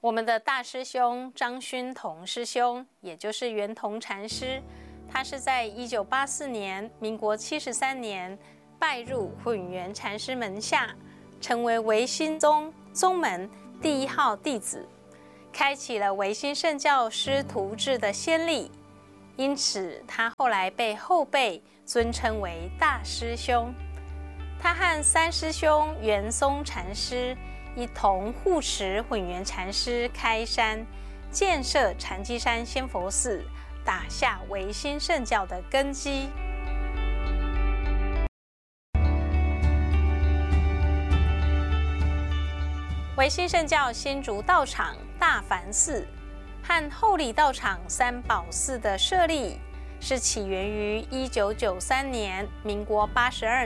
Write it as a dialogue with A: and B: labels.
A: 我们的大师兄张勋同师兄，也就是圆同禅师，他是在1984年，民国73年拜入混元禅师门下，成为维新宗门第一号弟子，开启了维新圣教师徒制的先例。因此，他后来被后辈尊称为大师兄。他和三师兄圆松禅师一同护持混元禅师开山，建设禅机山仙佛寺，打下维新圣教的根基。维新圣教新竹道场大梵寺和后里道场三宝寺的设立，是起源于1993年，民国82